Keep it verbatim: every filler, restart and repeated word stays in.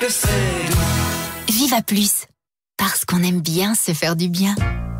Viva Plus, parce qu'on aime bien se faire du bien.